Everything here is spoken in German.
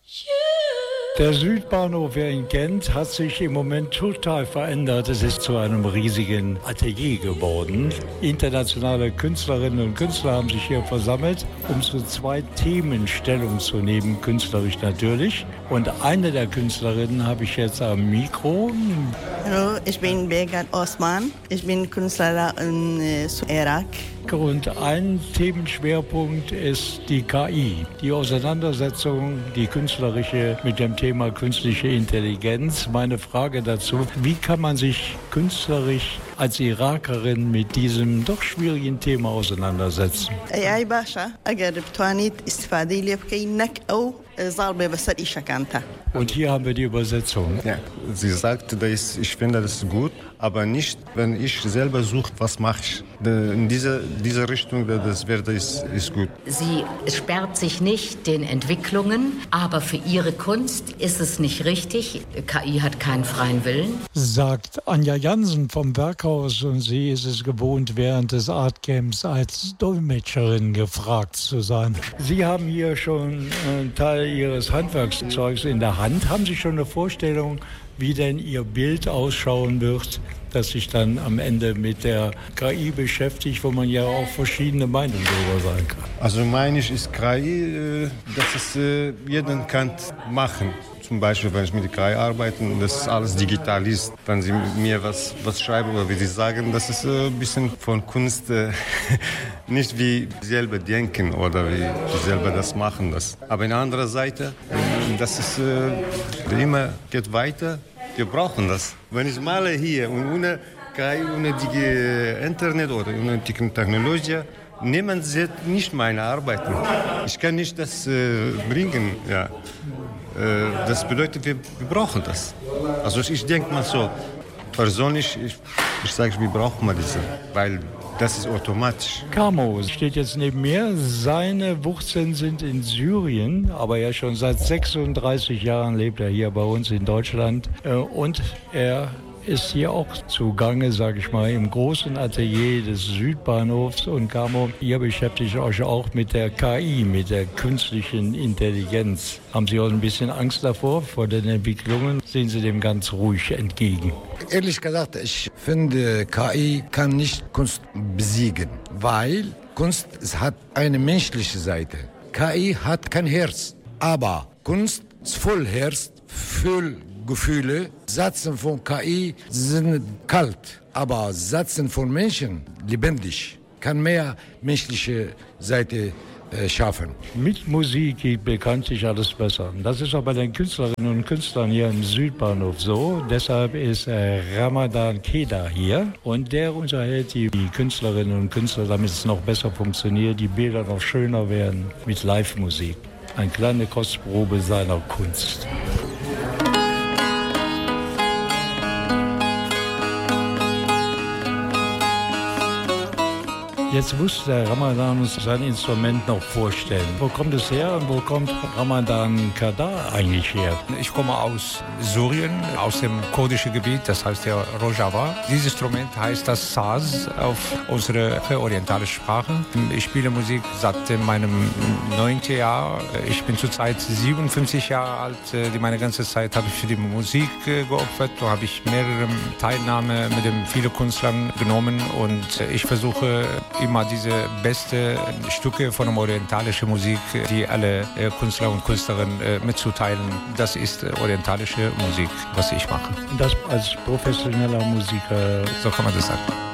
Der Südbahnhof, wer ihn kennt, hat sich im Moment total verändert. Es ist zu einem riesigen Atelier geworden. Internationale Künstlerinnen und Künstler haben sich hier versammelt, um zu 2 Themen Stellung zu nehmen, künstlerisch natürlich. Und eine der Künstlerinnen habe ich jetzt am Mikro. Hallo, ich bin Begat Osman. Ich bin Künstlerin in Irak. Und ein Themenschwerpunkt ist die KI, die Auseinandersetzung, die künstlerische mit dem Thema künstliche Intelligenz. Meine Frage dazu, wie kann man sich künstlerisch als Irakerin mit diesem doch schwierigen Thema auseinandersetzen? AI باشا أقدر بتوانيت استفادة لي بكينك أو ضربة بس إيش كانتها. Und hier haben wir die Übersetzung. Ja, sie sagt, ich finde das gut, aber nicht, wenn ich selber suche, was mache ich. In diese Richtung, ist gut. Sie sperrt sich nicht den Entwicklungen, aber für ihre Kunst ist es nicht richtig. KI hat keinen freien Willen. Sagt Anja Jansen vom Werkhaus, und sie ist es gewohnt, während des Artcamps als Dolmetscherin gefragt zu sein. Sie haben hier schon einen Teil Ihres Handwerkszeugs in der Hand. Haben Sie schon eine Vorstellung, wie denn Ihr Bild ausschauen wird, das sich dann am Ende mit der KI beschäftigt, wo man ja auch verschiedene Meinungen darüber sagen kann? Also meine ich, ist KI, dass es jeden kann machen. Zum Beispiel, wenn ich mit der KI arbeite, dass alles digital ist. Wenn Sie mir was schreiben oder wie Sie sagen, das ist ein bisschen von Kunst, nicht wie selber denken oder wie selber das machen. Aber in anderer Seite, das ist immer geht weiter. Wir brauchen das. Wenn ich male hier und ohne KI, ohne Internet oder ohne Technologie, niemand sieht nicht meine Arbeiten. Ich kann nicht das bringen. Ja. Das bedeutet, wir brauchen das. Also ich denke mal so, persönlich, ich sage, wir brauchen das, weil das ist automatisch. Camo steht jetzt neben mir. Seine Wurzeln sind in Syrien, aber ja schon seit 36 Jahren lebt er hier bei uns in Deutschland. Und er ist hier auch zugange, sage ich mal, im großen Atelier des Südbahnhofs. Und Camo, ihr beschäftigt euch auch mit der KI, mit der künstlichen Intelligenz. Haben Sie auch ein bisschen Angst davor, vor den Entwicklungen? Sehen Sie dem ganz ruhig entgegen? Ehrlich gesagt, ich finde, KI kann nicht Kunst besiegen, weil Kunst hat eine menschliche Seite. KI hat kein Herz, aber Kunst ist voll Herz, voll Gefühle. Sätze von KI sind kalt, aber Sätze von Menschen lebendig. Kann mehr menschliche Seite schaffen. Mit Musik geht bekanntlich alles besser. Das ist auch bei den Künstlerinnen und Künstlern hier im Südbahnhof so. Deshalb ist Ramadan Keda hier und der unterhält die Künstlerinnen und Künstler, damit es noch besser funktioniert, die Bilder noch schöner werden mit Live-Musik. Eine kleine Kostprobe seiner Kunst. Jetzt muss der Ramadan uns sein Instrument noch vorstellen. Wo kommt es her und wo kommt Ramadan Keda eigentlich her? Ich komme aus Syrien, aus dem kurdischen Gebiet, das heißt der Rojava. Dieses Instrument heißt das Saz auf unsere orientalische Sprache. Ich spiele Musik seit meinem 9. Jahr. Ich bin zurzeit 57 Jahre alt. Meine ganze Zeit habe ich für die Musik geopfert. Da habe ich mehrere Teilnahme mit vielen Künstlern genommen und ich versuche immer diese besten Stücke von der orientalischen Musik, die alle Künstler und Künstlerinnen mitzuteilen. Das ist orientalische Musik, was ich mache. Und das als professioneller Musiker? So kann man das sagen.